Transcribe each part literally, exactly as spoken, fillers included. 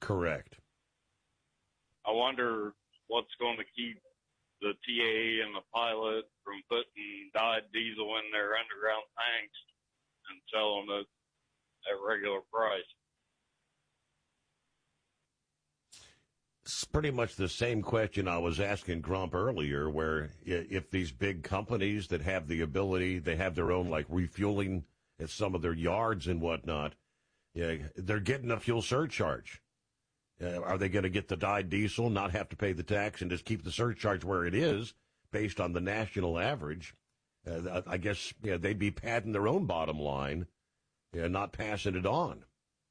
Correct. I wonder what's going to keep the T A A and the pilot from putting dyed diesel in their underground tanks and selling it at regular price. It's pretty much the same question I was asking Grump earlier, where if these big companies that have the ability, they have their own, like, refueling at some of their yards and whatnot, yeah, they're getting a fuel surcharge. Uh, are they going to get the dyed diesel, not have to pay the tax, and just keep the surcharge where it is based on the national average? Uh, I guess yeah, they'd be padding their own bottom line, yeah, not passing it on.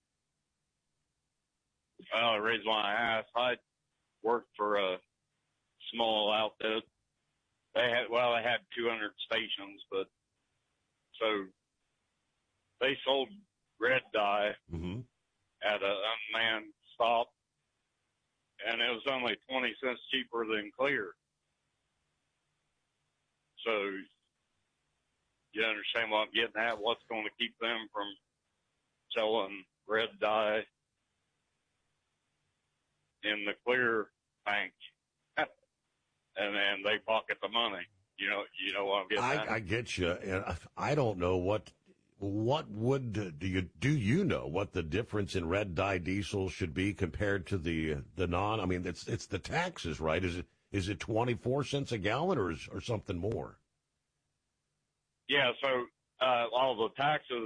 Well, the reason why I asked, I worked for a small outfit. They had, well, they had two hundred stations, but so they sold red dye mm-hmm. at an unmanned stop, and it was only twenty cents cheaper than clear. So you understand what I'm getting at? What's going to keep them from selling red dye in the clear tank, and then they pocket the money? You know, you know what I'm getting I, at? I get you, and I don't know what what would do you do you know what the difference in red dye diesel should be compared to the the non? I mean, it's it's the taxes, right? Is it is it twenty-four cents a gallon or is, or something more? Yeah, so uh, all the taxes,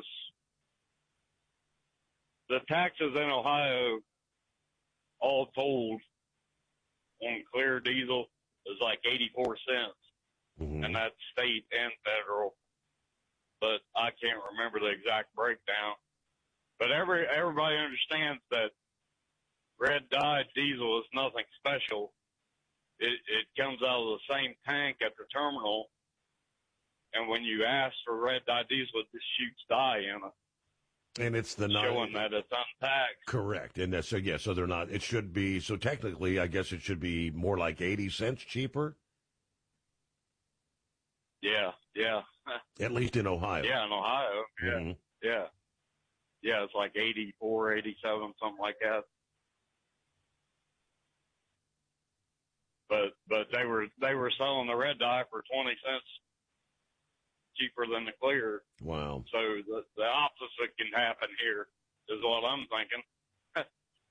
the taxes in Ohio, all told, on clear diesel is like eighty-four cents, mm-hmm. and that's state and federal. But I can't remember the exact breakdown. But every everybody understands that red dyed diesel is nothing special. It it comes out of the same tank at the terminal, and when you ask for red dyed diesel, it just shoots dye in it. And it's the showing non- that it's untaxed. Correct. And that's, so, yeah, so they're not, it should be, so technically, I guess it should be more like eighty cents cheaper. Yeah, yeah. At least in Ohio. Yeah, in Ohio. Yeah, mm-hmm. yeah. Yeah, it's like eighty-four, eighty-seven, something like that. But, but they were, they were selling the red dye for twenty cents cheaper than the clear. Wow. So the, the opposite can happen here is what I'm thinking.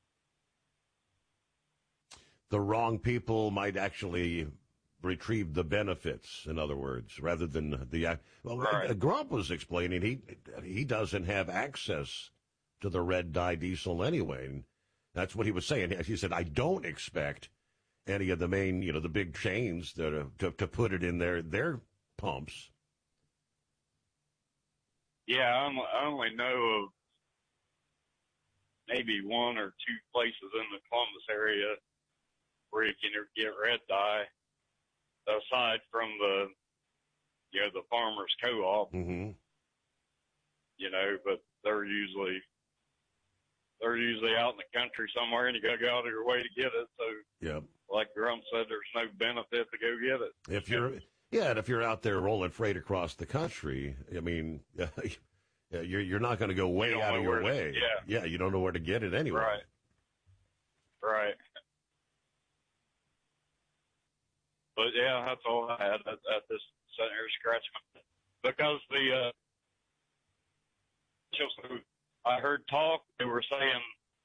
The wrong people might actually retrieve the benefits, in other words, rather than the, well, right. Grump was explaining he, he doesn't have access to the red dye diesel anyway. And that's what he was saying. He said, I don't expect any of the main, you know, the big chains that are, to, to put it in their, their pumps. Yeah, I only know of maybe one or two places in the Columbus area where you can get red dye, aside from the, you know, the farmers co-op. Mm-hmm. You know, but they're usually they're usually out in the country somewhere, and you got to go out of your way to get it. So, yep. Like Grump said, there's no benefit to go get it. If you're Yeah, and if you're out there rolling freight across the country, I mean, you're you're not going to go way out of your way. To, yeah. yeah, you don't know where to get it anyway. Right. Right. But yeah, that's all I had at, at this sitting here scratching my, because the uh, just I heard talk. They were saying,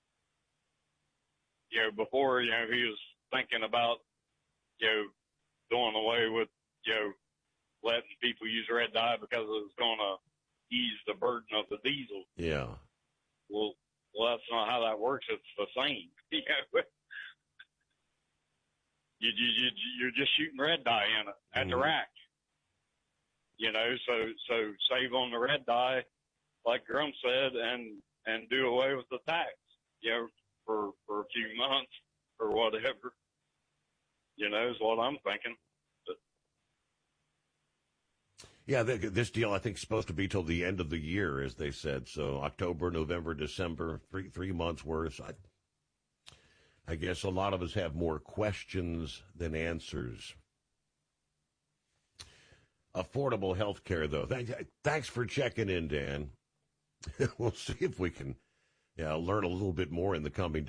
you know, before, you know, he was thinking about, you know, doing away with, you know, letting people use red dye because it was going to ease the burden of the diesel. Yeah. Well, well, that's not how that works. It's the same. You know? you, you, you, you're just shooting red dye in it at mm-hmm. the rack. You know, so so save on the red dye, like Grump said, and and do away with the tax. You know, for for a few months or whatever. You know, is what I'm thinking. But, yeah, this deal I think is supposed to be till the end of the year, as they said. So October, November, December, three three months worth. I, I guess a lot of us have more questions than answers. Affordable health care, though. Thanks for checking in, Dan. We'll see if we can yeah, learn a little bit more in the coming days.